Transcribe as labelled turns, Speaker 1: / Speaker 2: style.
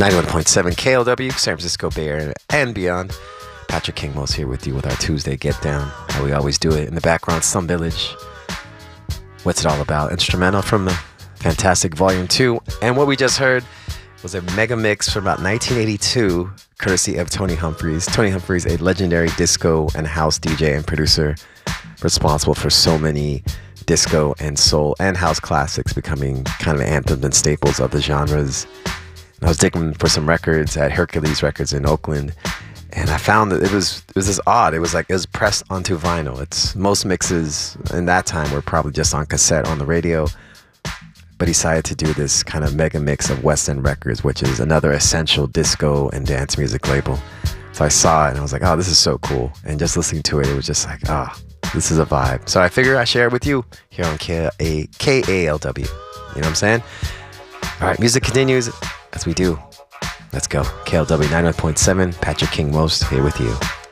Speaker 1: 91.7 KLW, San Francisco Bay Area and beyond. Patrick King Most here with you with our Tuesday Get Down, how we always do it. In the background, Some Village. What's it all about? Instrumental from the Fantastic Volume 2. And what we just heard was a mega mix from about 1982, courtesy of Tony Humphries. Tony Humphries, a legendary disco and house DJ and producer, responsible for so many disco and soul and house classics becoming kind of anthems and staples of the genres. I was digging for some records at Hercules Records in Oakland, and I found that it was this odd. It was pressed onto vinyl. It's most mixes in that time were probably just on cassette on the radio, but he decided to do this kind of mega mix of West End Records, which is another essential disco and dance music label. So I saw it and I was like, oh, this is so cool. And just listening to it, it was just like, this is a vibe. So I figure I share it with you here on KALW. You know what I'm saying? All right, music continues as we do. Let's go. KLW 91.7, Patrick King Most here with you.